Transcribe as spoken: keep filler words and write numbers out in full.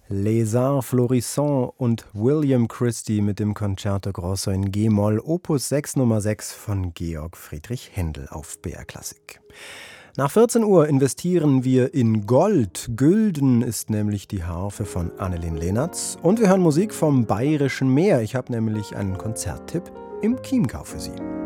Les Arts Florissants und William Christie mit dem Concerto Grosso in G-Moll, Opus sechs Nummer sechs von Georg Friedrich Händel auf B R Klassik. Nach vierzehn Uhr investieren wir in Gold. Gülden ist nämlich die Harfe von Annelien Lehnertz. Und wir hören Musik vom Bayerischen Meer. Ich habe nämlich einen Konzerttipp im Chiemgau für Sie.